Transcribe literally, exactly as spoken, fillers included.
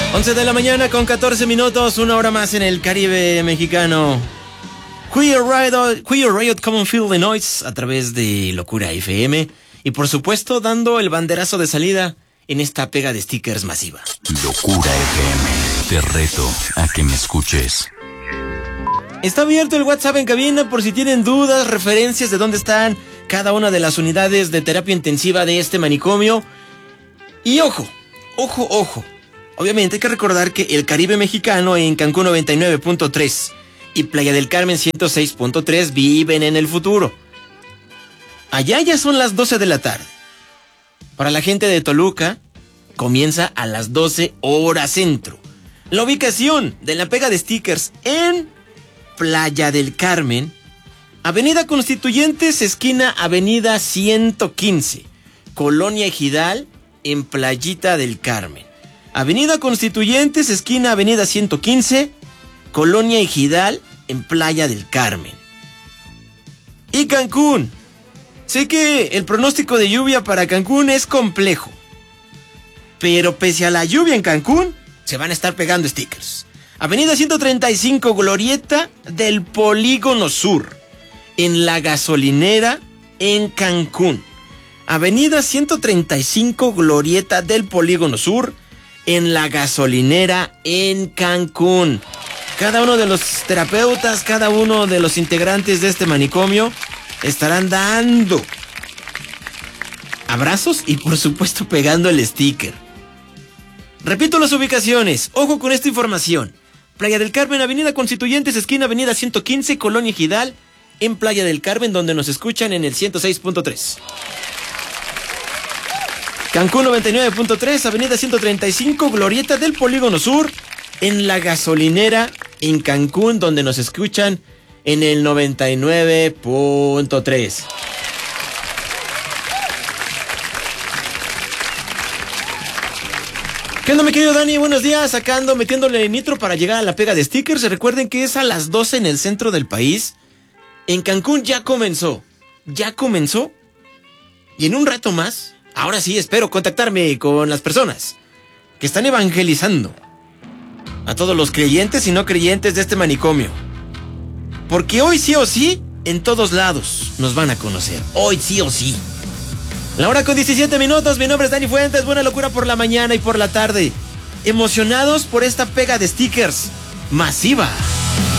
once de la mañana con catorce minutos, una hora más en el Caribe mexicano. Queer Riot, Queer Riot Common Field de Noise a través de Locura F M. Y por supuesto, dando el banderazo de salida en esta pega de stickers masiva. Locura F M, te reto a que me escuches. Está abierto el WhatsApp en cabina por si tienen dudas, referencias de dónde están cada una de las unidades de terapia intensiva de este manicomio. Y ojo, ojo, ojo. Obviamente hay que recordar que el Caribe mexicano en Cancún noventa y nueve punto tres y Playa del Carmen ciento seis punto tres viven en el futuro. Allá ya son las doce de la tarde. Para la gente de Toluca, comienza a las doce horas centro. La ubicación de la pega de stickers en Playa del Carmen, Avenida Constituyentes, esquina Avenida ciento quince, Colonia Ejidal, en Playita del Carmen. Avenida Constituyentes, esquina Avenida ciento quince, Colonia Ejidal, en Playa del Carmen. Y Cancún. Sé que el pronóstico de lluvia para Cancún es complejo, pero pese a la lluvia en Cancún, se van a estar pegando stickers. Avenida ciento treinta y cinco, Glorieta del Polígono Sur, en la gasolinera en Cancún. Avenida ciento treinta y cinco, Glorieta del Polígono Sur, en la gasolinera en Cancún. Cada uno de los terapeutas, cada uno de los integrantes de este manicomio estarán dando abrazos y por supuesto pegando el sticker. Repito las ubicaciones, ojo con esta información. Playa del Carmen, Avenida Constituyentes, esquina Avenida ciento quince, Colonia Ejidal, en Playa del Carmen, donde nos escuchan en el ciento seis punto tres. Cancún noventa y nueve punto tres, Avenida ciento treinta y cinco, Glorieta del Polígono Sur, en la gasolinera en Cancún, donde nos escuchan en el noventa y nueve punto tres. ¿Qué onda, mi querido Dani? Buenos días, sacando, metiéndole nitro para llegar a la pega de stickers. Recuerden que es a las doce en el centro del país. En Cancún ya comenzó, ya comenzó. Y en un rato más, ahora sí espero contactarme con las personas que están evangelizando a todos los creyentes y no creyentes de este manicomio. Porque hoy sí o sí, en todos lados nos van a conocer. Hoy sí o sí. La hora con diecisiete minutos, mi nombre es Dani Fuentes, buena locura por la mañana y por la tarde. Emocionados por esta pega de stickers masiva.